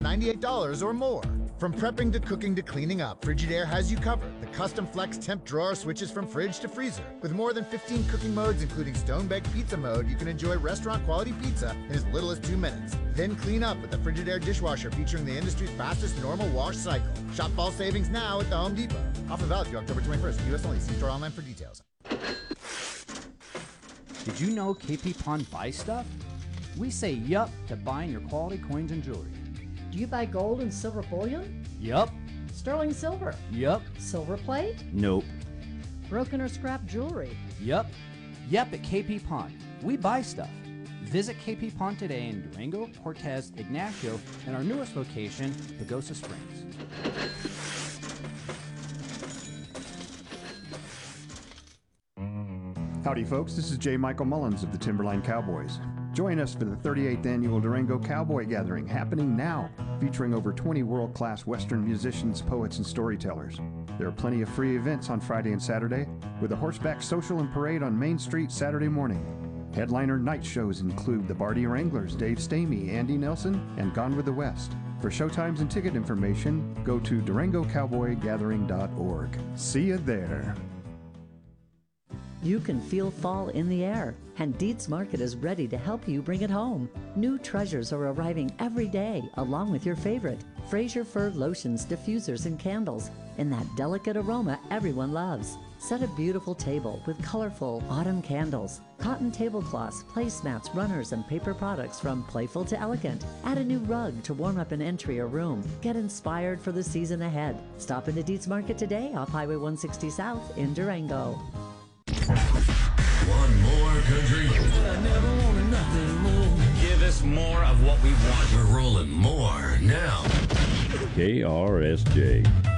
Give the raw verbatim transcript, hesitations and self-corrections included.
ninety-eight dollars or more. From prepping to cooking to cleaning up, Frigidaire has you covered. The custom flex temp drawer switches from fridge to freezer. With more than fifteen cooking modes, including stone-baked pizza mode, you can enjoy restaurant-quality pizza in as little as two minutes. Then clean up with the Frigidaire dishwasher featuring the industry's fastest normal wash cycle. Shop fall savings now at the Home Depot. Offer valid through October twenty-first. U S only. See store online for details. Did you know K P Pawn buys stuff? We say yup to buying your quality coins and jewelry. Do you buy gold and silver bullion? Yup. Sterling silver? Yup. Silver plate? Nope. Broken or scrap jewelry? Yup. Yep, at K P Pawn. We buy stuff. Visit K P Pawn today in Durango, Cortez, Ignacio, and our newest location, Pagosa Springs. Howdy folks, this is J. Michael Mullins of the Timberline Cowboys. Join us for the thirty-eighth Annual Durango Cowboy Gathering happening now, featuring over twenty world-class Western musicians, poets, and storytellers. There are plenty of free events on Friday and Saturday, with a horseback social and parade on Main Street Saturday morning. Headliner night shows include the Bardi Wranglers, Dave Stamey, Andy Nelson, and Gone with the West. For showtimes and ticket information, go to durango cowboy gathering dot org. See you there. You can feel fall in the air, and Dietz Market is ready to help you bring it home. New treasures are arriving every day, along with your favorite Fraser Fir lotions, diffusers, and candles in that delicate aroma everyone loves. Set a beautiful table with colorful autumn candles, cotton tablecloths, placemats, runners, and paper products from playful to elegant. Add a new rug to warm up an entry or room. Get inspired for the season ahead. Stop into Dietz Market today off Highway one sixty South in Durango. One more country. I never wanted nothing more. Give us more of what we want. We're rolling more now. K R S J.